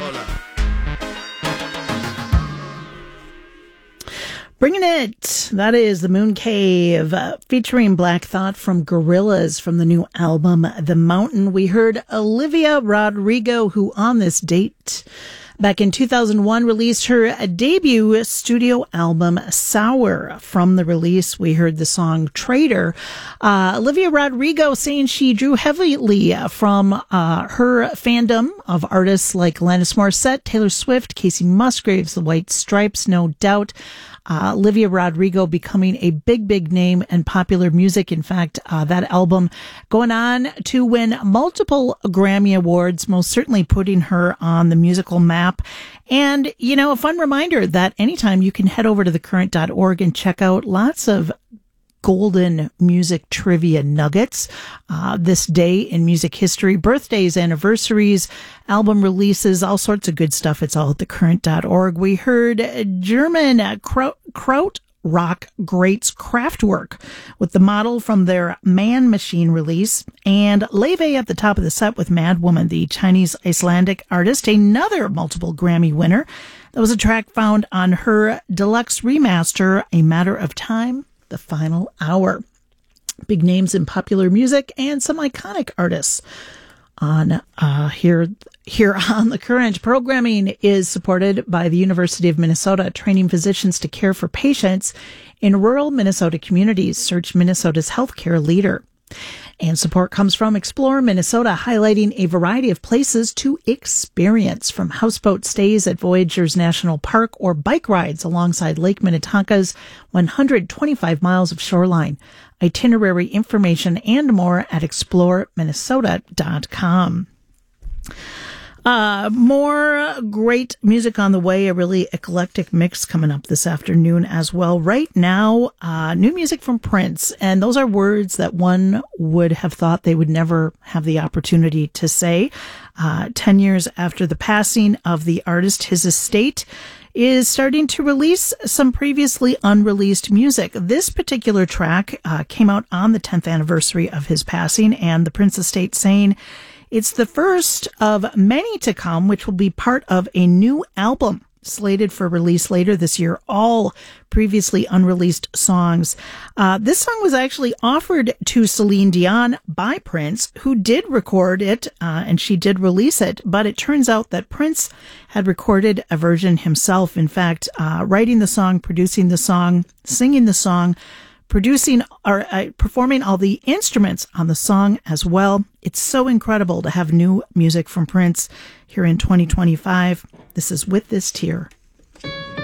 Bringing it. That is the Moon Cave featuring Black Thought from Gorillaz from the new album The Mountain. We heard Olivia Rodrigo, who on this date back in 2001 released her debut studio album Sour. From the release, we heard the song Traitor. Olivia Rodrigo saying she drew heavily from her fandom of artists like Alanis Morissette, Taylor Swift, Casey Musgraves, The White Stripes, no doubt. Olivia Rodrigo becoming a big name in popular music. In fact, that album going on to win multiple Grammy Awards, most certainly putting her on the musical map. And, you know, a fun reminder that anytime you can head over to thecurrent.org and check out lots of golden music trivia nuggets. This day in music history, birthdays, anniversaries, album releases, all sorts of good stuff. It's all at thecurrent.org. We heard German kraut rock greats Kraftwerk with the model from their Man Machine release, and Leve at the top of the set with Mad Woman, the Chinese Icelandic artist, another multiple Grammy winner. That was a track found on her deluxe remaster, A Matter of Time, The Final Hour. Big names in popular music and some iconic artists on here on The Current. Programming is supported by the University of Minnesota, training physicians to care for patients in rural Minnesota communities. Search Minnesota's healthcare leader. And support comes from Explore Minnesota, highlighting a variety of places to experience, from houseboat stays at Voyageurs National Park or bike rides alongside Lake Minnetonka's 125 miles of shoreline. Itinerary information and more at exploreminnesota.com. More great music on the way, a really eclectic mix coming up this afternoon as well. Right now, new music from Prince, and those are words that one would have thought they would never have the opportunity to say. 10 years after the passing of the artist, his estate is starting to release some previously unreleased music. This particular track came out on the 10th anniversary of his passing, and the Prince estate saying it's the first of many to come, which will be part of a new album slated for release later this year, all previously unreleased songs. This song was actually offered to Celine Dion by Prince, who did record it, and she did release it, but it turns out that Prince had recorded a version himself. In fact, writing the song, producing the song, singing the song, producing or performing all the instruments on the song as well. It's so incredible to have new music from Prince here in 2025. This is With This Tear.